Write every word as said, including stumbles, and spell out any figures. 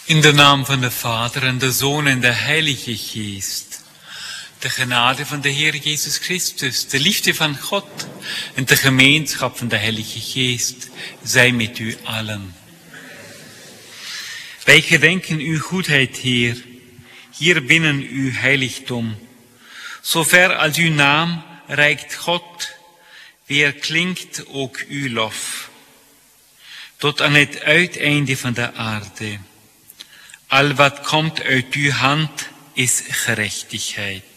In de naam van de Vader en de Zoon en de Heilige Geest. De genade van de Heer Jezus Christus, de liefde van God en de gemeenschap van de Heilige Geest zij met u allen. Wij gedenken uw goedheid, Heer, hier binnen uw heiligdom. Zover als uw naam reikt God, weer klinkt ook uw lof. Tot aan het uiteinde van de aarde. Al wat komt uit uw hand is gerechtigheid.